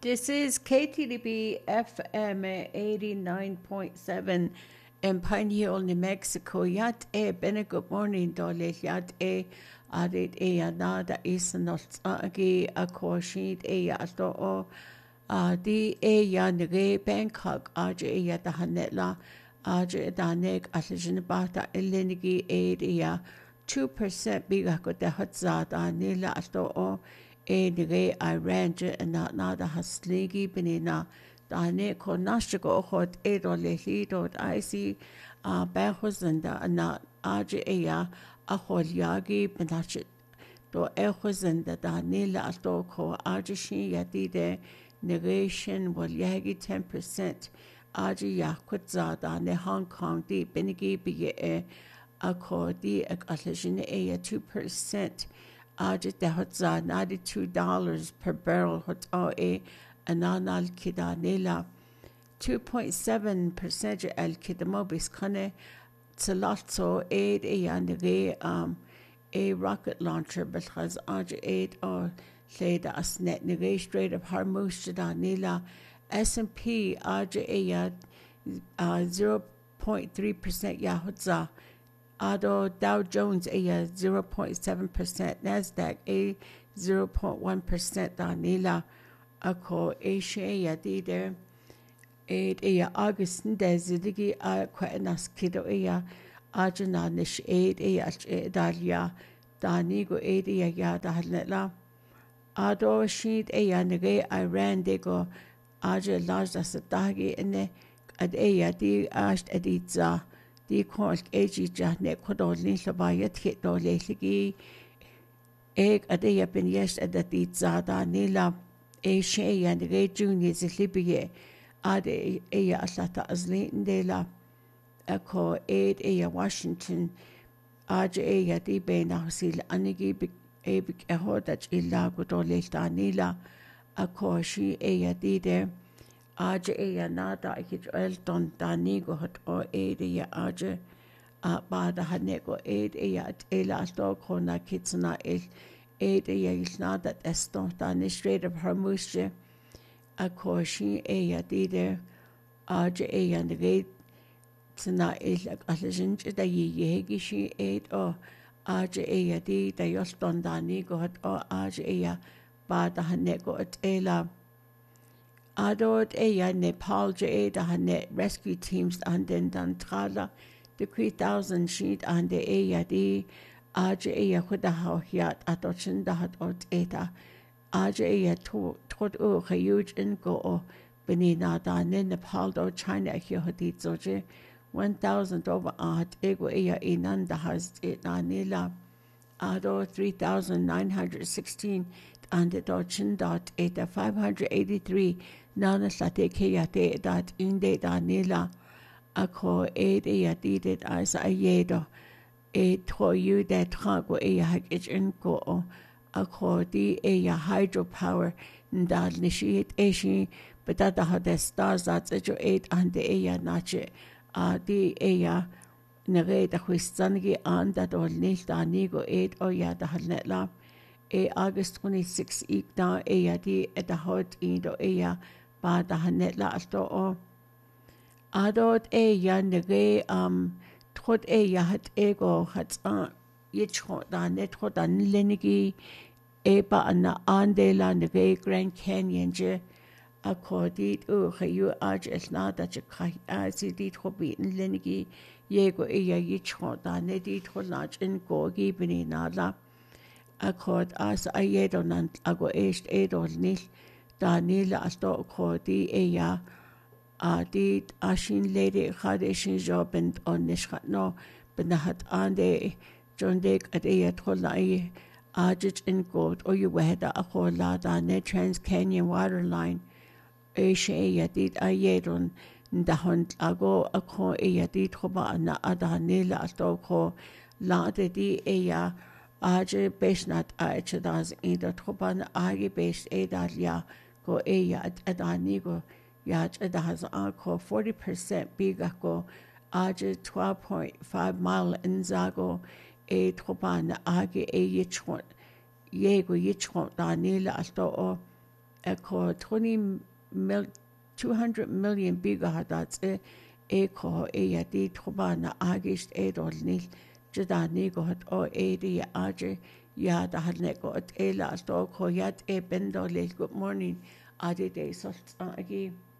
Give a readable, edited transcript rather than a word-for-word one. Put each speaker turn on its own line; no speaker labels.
This is KTDB FM 89.7 in Pine Hill, New Mexico. Yat bene good morning, dole yat adit nada isanot agi a koshid ato di ya nege Bangkok aja da hanetla aja danek alijinbata elenigi ya 2% biga ko de hatzada nila ato nege Iran na nada hasligi benina dane ko nashko hot dole dot ic behozenda na aja ya aholyagi benachit do ehozenda da nila ato ko aja shi yadide negation wal yagi 10% aji yakutzada ne Hong Kong di benigi biye ako di akalajine 2% aji dehotza $92 per barrel hot ananal kida nila 2.7% el kidamo biskane tsalatso aid yanege a rocket launcher because aji aid or Leda asnet nege Strait of Hormuz jada nila S&P aja 0.3% yahutza ado Dow Jones 0.7% Nasdaq 0.1% da nila ako Asia dide August nde zidigi kwanas kido aja na nish dalia danigo ya dahnela ado shid nege Iran dego aja lajda satagi ene ad di asht aditza di kolk jahne kodol ni labayat hit do leligi ad ben yesh aditza da nila nege junior zilibiye ad aslata azli ndela ako Washington aja di benasil anigi ebik ehodach illa godolel danila akoshi dide aja nada ikich elton danigo hot o aja bada hanego ela sto kona kitsna ilnada eston dan Strait of Hormuz akoshi dide aja nege tsna il alijinch da yegishi o aja di da yoston danigo hot o aja bada hanego ela adot Nepal da hanet rescue teams and then dantrala the 3,000 sheet and the di aja khuda hawhiyat atochin da hat ot aja tot huge in go benina da Nepal do China hoti zoje 1,000 over at ego inanda has nila ado 3,916 and the dochin dot 583 nana sate keyate dat inde da nila ako did as ayedo to you that trago hakich inko ako di hydropower ndal nishit but that the stars that's ejo 8 and the nache di nere da huistangi an da dol nil da nigo da halnetla August 26 ikna di da hot indo ba da hanetla asto adot nere trot hat ego hat yitcho da net hot an lenigi ba an andela nere Grand Canyon je akordit khayu aj esna da chkai asidit hobi lenigi yego yitcho da nedit holach in gogi binala akord as ayedonan ago est edol nil danila asto kodi di ashin lady khadeshin jobent on nishno benahat ande jondek adeyat holai ajit in god or you weda akola da ne Trans Canyon water line did ayedon ndahont ago ako did hoba na adanila asto ko la de di aje besnat achadas ida troban age best edalia go adanigo yach adas ako 40% biga go aje 12.5 mile inzago troban age yichwon yego yichwon danila asto ko 200 million bigger hadat ko ya di trobana agist edolnil jadani go hat o edi aje ya da halne go ela sto ko yat bendolil good morning ade de salt agi